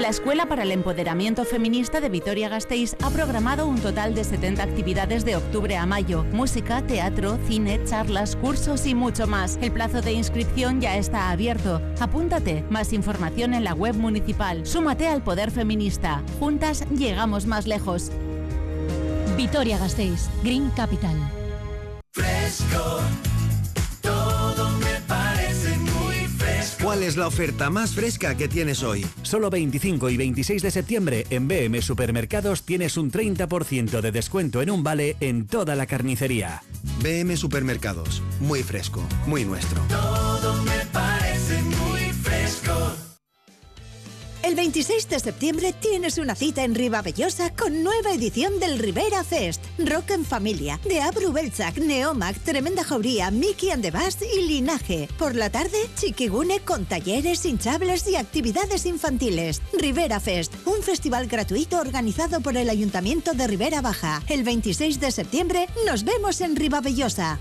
La Escuela para el Empoderamiento Feminista de Vitoria-Gasteiz ha programado un total de 70 actividades de octubre a mayo. Música, teatro, cine, charlas, cursos y mucho más. El plazo de inscripción ya está abierto. Apúntate. Más información en la web municipal. Súmate al poder feminista. Juntas llegamos más lejos. Vitoria-Gasteiz, Green Capital. Fresco, todo me parece muy fresco. ¿Cuál es la oferta más fresca que tienes hoy? Solo 25 y 26 de septiembre en BM Supermercados tienes un 30% de descuento en un vale en toda la carnicería. BM Supermercados, muy fresco, muy nuestro. Todo me parece muy fresco. El 26 de septiembre tienes una cita en Ribavellosa con nueva edición del Rivera Fest. Rock en familia, de Abru Beltzak, Neomac, Tremenda Jauría, Mickey and the Bass y Linaje. Por la tarde, Chiquigune con talleres, hinchables y actividades infantiles. Rivera Fest, un festival gratuito organizado por el Ayuntamiento de Ribera Baja. El 26 de septiembre nos vemos en Ribavellosa.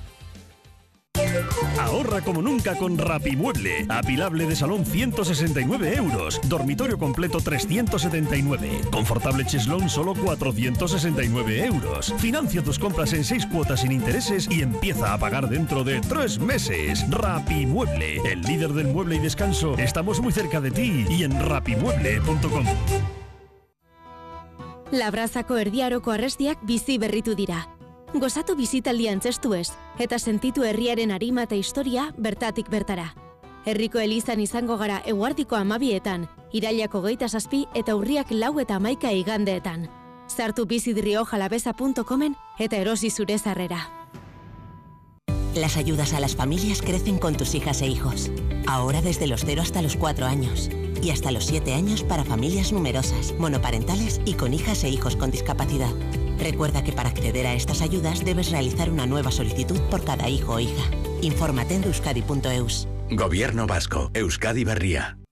Ahorra como nunca con Rapimueble. Apilable de salón 169 euros. Dormitorio completo 379. Confortable cheslón solo 469 euros. Financia tus compras en 6 cuotas sin intereses y empieza a pagar dentro de 3 meses. Rapimueble, el líder del mueble y descanso. Estamos muy cerca de ti y en rapimueble.com. Labrazako erdiaroko arrestiak bizi berritu dira. Gozatu bizitaldian txestuez, eta sentitu herriaren arima eta historia bertatik bertara. Herriko elizan izango gara eguardiko 12etan, irailako 27 eta urriak 4 eta 11 igandeetan. Sartu bizidriojalabesa.comen eta erosi zure sarrera. Las ayudas a las familias crecen con tus hijas e hijos. Ahora desde los 0 hasta los 4 años. Y hasta los 7 años para familias numerosas, monoparentales y con hijas e hijos con discapacidad. Recuerda que para acceder a estas ayudas debes realizar una nueva solicitud por cada hijo o hija. Infórmate en euskadi.eus. Gobierno vasco, Euskadi Berria.